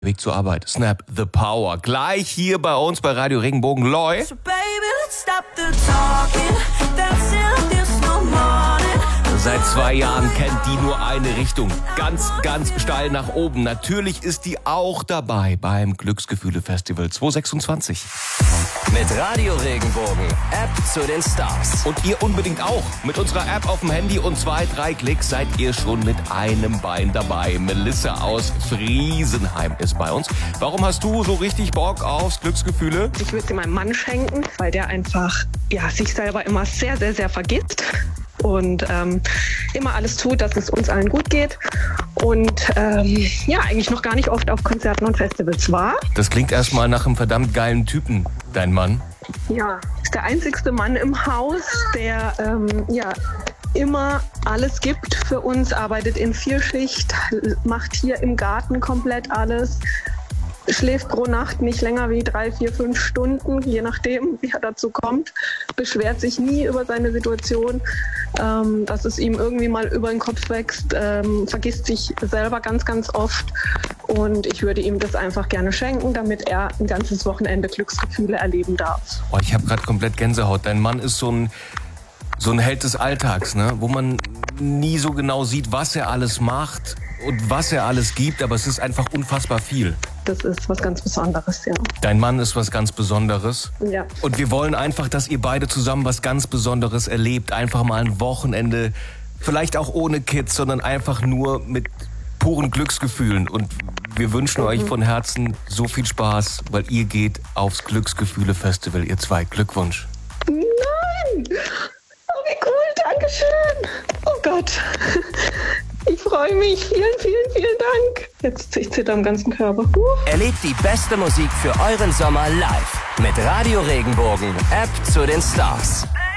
Weg zur Arbeit. Snap the Power. Gleich hier bei uns bei Radio Regenbogen. Loi. So baby, let's stop the talking. Dancing like there's no morning. Seit 2 Jahren kennt die nur eine Richtung. Ganz, ganz steil nach oben. Natürlich ist die auch dabei beim Glücksgefühle-Festival 2026. Mit Radio Regenbogen, App zu den Stars. Und ihr unbedingt auch. Mit unserer App auf dem Handy und 2-3 Klicks seid ihr schon mit einem Bein dabei. Melissa aus Friesenheim ist bei uns. Warum hast du so richtig Bock aufs Glücksgefühle? Ich würde sie meinem Mann schenken, weil der einfach sich selber immer sehr, sehr, sehr vergisst. Und immer alles tut, dass es uns allen gut geht. Und eigentlich noch gar nicht oft auf Konzerten und Festivals war. Das klingt erstmal nach einem verdammt geilen Typen, dein Mann. Ja, ist der einzigste Mann im Haus, der immer alles gibt für uns, arbeitet in Vierschicht, macht hier im Garten komplett alles. Schläft pro Nacht nicht länger wie 3, 4, 5 Stunden, je nachdem, wie er dazu kommt. Beschwert sich nie über seine Situation, dass es ihm irgendwie mal über den Kopf wächst, vergisst sich selber ganz, ganz oft. Und ich würde ihm das einfach gerne schenken, damit er ein ganzes Wochenende Glücksgefühle erleben darf. Oh, ich habe gerade komplett Gänsehaut. Dein Mann ist so ein Held des Alltags, ne? Wo man nie so genau sieht, was er alles macht und was er alles gibt, aber es ist einfach unfassbar viel. Das ist was ganz Besonderes, ja. Dein Mann ist was ganz Besonderes. Ja. Und wir wollen einfach, dass ihr beide zusammen was ganz Besonderes erlebt. Einfach mal ein Wochenende, vielleicht auch ohne Kids, sondern einfach nur mit puren Glücksgefühlen. Und wir wünschen euch von Herzen so viel Spaß, weil ihr geht aufs Glücksgefühle-Festival, ihr zwei. Glückwunsch. Nein! Oh, wie cool, Dankeschön! Oh Gott, ich freue mich. Vielen, vielen, vielen Dank. Jetzt ich zitter am ganzen Körper. Erlebt die beste Musik für euren Sommer live. Mit Radio Regenbogen, App zu den Stars.